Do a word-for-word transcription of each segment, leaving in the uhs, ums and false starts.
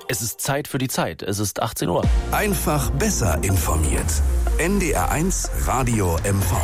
Es ist Zeit für die Zeit. Es ist achtzehn Uhr. Einfach besser informiert. N D R eins Radio M V.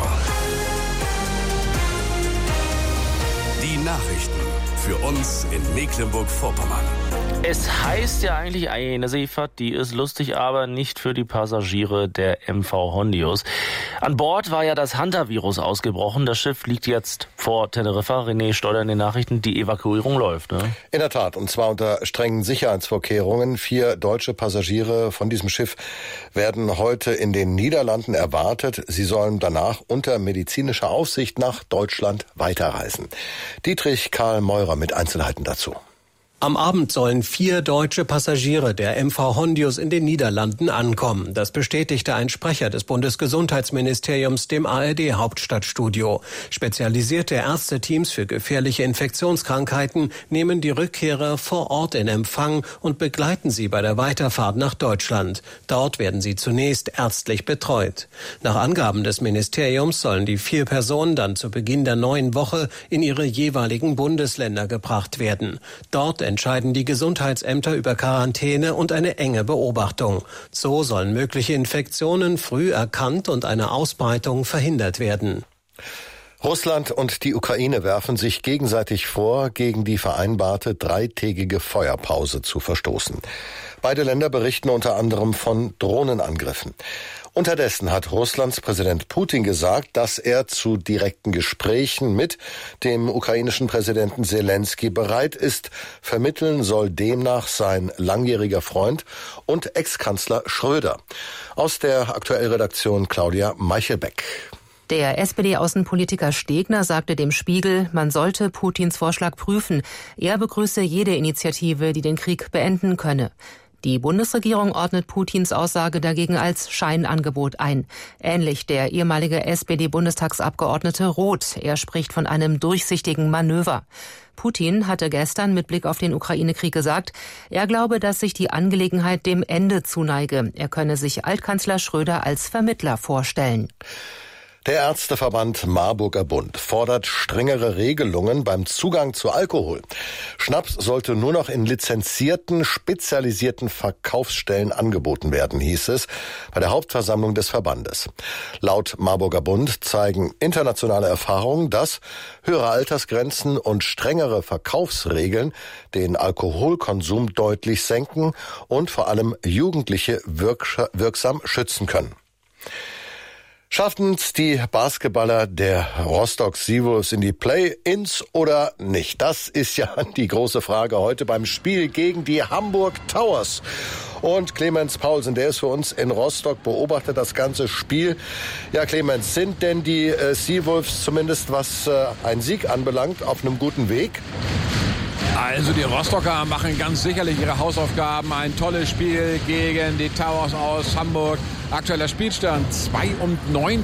Die Nachrichten für uns in Mecklenburg-Vorpommern. Es heißt ja eigentlich eine Seefahrt, die ist lustig, aber nicht für die Passagiere der M V Hondius. An Bord war ja das Hantavirus ausgebrochen. Das Schiff liegt jetzt vor Teneriffa. René Steuder in den Nachrichten. Die Evakuierung läuft, ne? In der Tat, und zwar unter strengen Sicherheitsvorkehrungen. Vier deutsche Passagiere von diesem Schiff werden heute in den Niederlanden erwartet. Sie sollen danach unter medizinischer Aufsicht nach Deutschland weiterreisen. Dietrich Karl Meurer mit Einzelheiten dazu. Am Abend sollen vier deutsche Passagiere der M V Hondius in den Niederlanden ankommen. Das bestätigte ein Sprecher des Bundesgesundheitsministeriums dem A R D-Hauptstadtstudio. Spezialisierte Ärzteteams für gefährliche Infektionskrankheiten nehmen die Rückkehrer vor Ort in Empfang und begleiten sie bei der Weiterfahrt nach Deutschland. Dort werden sie zunächst ärztlich betreut. Nach Angaben des Ministeriums sollen die vier Personen dann zu Beginn der neuen Woche in ihre jeweiligen Bundesländer gebracht werden. Dort entscheiden die Gesundheitsämter über Quarantäne und eine enge Beobachtung. So sollen mögliche Infektionen früh erkannt und eine Ausbreitung verhindert werden. Russland und die Ukraine werfen sich gegenseitig vor, gegen die vereinbarte dreitägige Feuerpause zu verstoßen. Beide Länder berichten unter anderem von Drohnenangriffen. Unterdessen hat Russlands Präsident Putin gesagt, dass er zu direkten Gesprächen mit dem ukrainischen Präsidenten Selenskyj bereit ist. Vermitteln soll demnach sein langjähriger Freund und Ex-Kanzler Schröder. Aus der Aktuellredaktion Claudia Meichelbeck. Der S P D-Außenpolitiker Stegner sagte dem Spiegel, man sollte Putins Vorschlag prüfen. Er begrüße jede Initiative, die den Krieg beenden könne. Die Bundesregierung ordnet Putins Aussage dagegen als Scheinangebot ein. Ähnlich der ehemalige S P D-Bundestagsabgeordnete Roth. Er spricht von einem durchsichtigen Manöver. Putin hatte gestern mit Blick auf den Ukraine-Krieg gesagt, er glaube, dass sich die Angelegenheit dem Ende zuneige. Er könne sich Altkanzler Schröder als Vermittler vorstellen. Der Ärzteverband Marburger Bund fordert strengere Regelungen beim Zugang zu Alkohol. Schnaps sollte nur noch in lizenzierten, spezialisierten Verkaufsstellen angeboten werden, hieß es bei der Hauptversammlung des Verbandes. Laut Marburger Bund zeigen internationale Erfahrungen, dass höhere Altersgrenzen und strengere Verkaufsregeln den Alkoholkonsum deutlich senken und vor allem Jugendliche wirksam schützen können. Schaffen es die Basketballer der Rostock Seawolves in die Play-ins oder nicht? Das ist ja die große Frage heute beim Spiel gegen die Hamburg Towers. Und Clemens Paulsen, der ist für uns in Rostock, beobachtet das ganze Spiel. Ja, Clemens, sind denn die äh, Seawolves zumindest, was äh, einen Sieg anbelangt, auf einem guten Weg? Also die Rostocker machen ganz sicherlich ihre Hausaufgaben. Ein tolles Spiel gegen die Towers aus Hamburg. Aktueller Spielstand zweiundneunzig